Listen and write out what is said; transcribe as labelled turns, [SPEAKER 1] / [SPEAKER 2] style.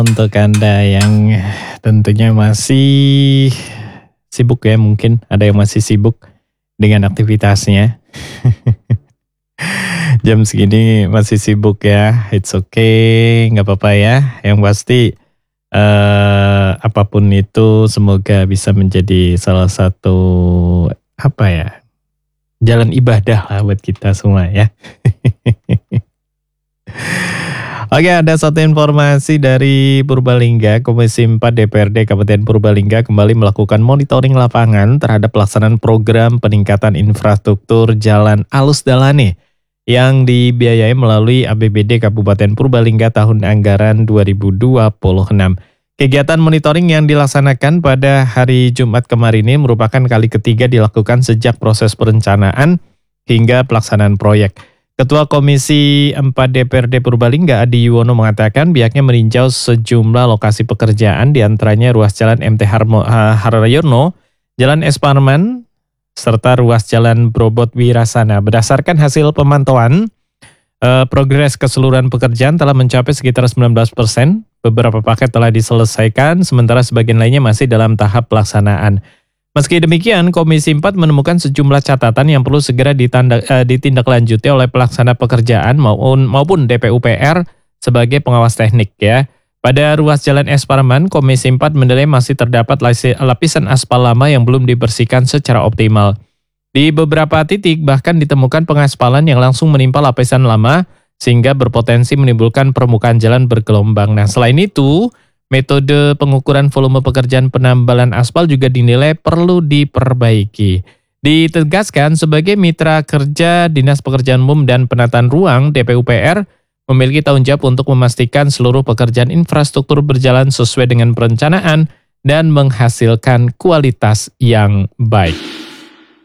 [SPEAKER 1] Untuk Anda yang tentunya masih sibuk ya, mungkin ada yang masih sibuk dengan aktivitasnya. Jam segini masih sibuk ya, it's okay, nggak apa-apa ya. Yang pasti apapun itu semoga bisa menjadi salah satu apa ya, jalan ibadah lah buat kita semua ya. Oke, ada satu informasi dari Purbalingga. Komisi 4 DPRD Kabupaten Purbalingga kembali melakukan monitoring lapangan terhadap pelaksanaan program peningkatan infrastruktur Jalan Alus Dalane yang dibiayai melalui APBD Kabupaten Purbalingga tahun anggaran 2026. Kegiatan monitoring yang dilaksanakan pada hari Jumat kemarin ini merupakan kali ketiga dilakukan sejak proses perencanaan hingga pelaksanaan proyek. Ketua Komisi 4 DPRD Purbalingga Adi Yuwono mengatakan pihaknya meninjau sejumlah lokasi pekerjaan diantaranya ruas jalan MT Haryono, Jalan Es Parman, serta ruas jalan Brobot Wirasana. Berdasarkan hasil pemantauan, progres keseluruhan pekerjaan telah mencapai sekitar 19%. Beberapa paket telah diselesaikan, sementara sebagian lainnya masih dalam tahap pelaksanaan. Meski demikian, Komisi 4 menemukan sejumlah catatan yang perlu segera ditindaklanjuti oleh pelaksana pekerjaan maupun DPUPR sebagai pengawas teknik ya. Pada ruas jalan Es Parman, Komisi 4 menilai masih terdapat lapisan aspal lama yang belum dibersihkan secara optimal. Di beberapa titik bahkan ditemukan pengaspalan yang langsung menimpa lapisan lama sehingga berpotensi menimbulkan permukaan jalan bergelombang. Nah, selain itu, metode pengukuran volume pekerjaan penambalan aspal juga dinilai perlu diperbaiki. Ditegaskan sebagai mitra kerja Dinas Pekerjaan Umum dan Penataan Ruang DPUPR memiliki tanggung jawab untuk memastikan seluruh pekerjaan infrastruktur berjalan sesuai dengan perencanaan dan menghasilkan kualitas yang baik.